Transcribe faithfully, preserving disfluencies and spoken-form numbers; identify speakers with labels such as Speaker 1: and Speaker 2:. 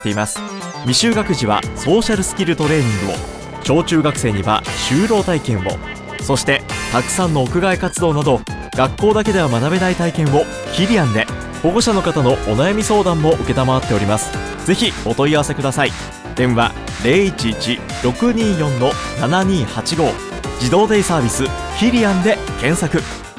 Speaker 1: っています。未就学児はソーシャルスキルトレーニングを、小中学生には就労体験を、そしてたくさんの屋外活動など学校だけでは学べない体験をキリアンで、保護者の方のお悩み相談も承っております。ぜひお問い合わせください。電話 ゼロいちいち ろくにーよん ななにーはちご、 自動デイサービスキリアンで検索。